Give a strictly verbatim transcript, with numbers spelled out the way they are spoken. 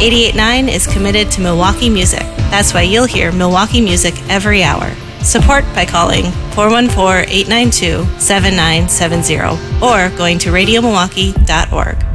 eighty-eight point nine is committed to Milwaukee music. That's why you'll hear Milwaukee music every hour. Support by calling four one four, eight nine two, seven nine seven zero or going to radio milwaukee dot org.